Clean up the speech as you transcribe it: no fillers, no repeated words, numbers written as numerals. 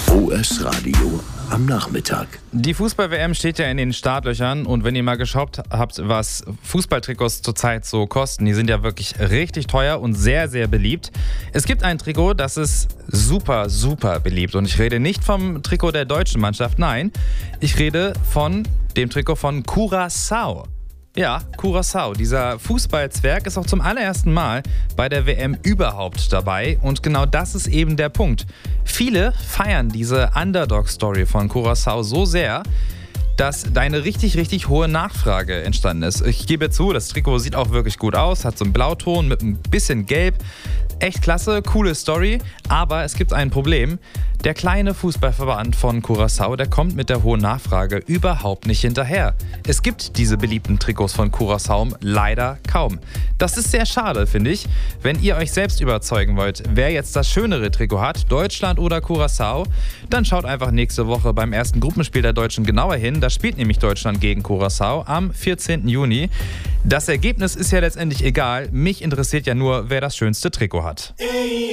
OS Radio am Nachmittag. Die Fußball-WM steht ja in den Startlöchern und wenn ihr mal geschaut habt, was Fußballtrikots zurzeit so kosten, die sind ja wirklich richtig teuer und sehr, sehr beliebt. Es gibt ein Trikot, das ist super, super beliebt und ich rede nicht vom Trikot der deutschen Mannschaft, nein, ich rede von dem Trikot von Curaçao. Ja, Curaçao. Dieser Fußballzwerg ist auch zum allerersten Mal bei der WM überhaupt dabei und genau das ist eben der Punkt. Viele feiern diese Underdog-Story von Curaçao so sehr, dass da eine richtig, richtig hohe Nachfrage entstanden ist. Ich gebe zu, das Trikot sieht auch wirklich gut aus, hat so einen Blauton mit ein bisschen Gelb. Echt klasse, coole Story, aber es gibt ein Problem. Der kleine Fußballverband von Curaçao, der kommt mit der hohen Nachfrage überhaupt nicht hinterher. Es gibt diese beliebten Trikots von Curaçao leider kaum. Das ist sehr schade, finde ich. Wenn ihr euch selbst überzeugen wollt, wer jetzt das schönere Trikot hat, Deutschland oder Curaçao, dann schaut einfach nächste Woche beim ersten Gruppenspiel der Deutschen genauer hin. Da spielt nämlich Deutschland gegen Curaçao am 14. Juni. Das Ergebnis ist ja letztendlich egal. Mich interessiert ja nur, wer das schönste Trikot hat.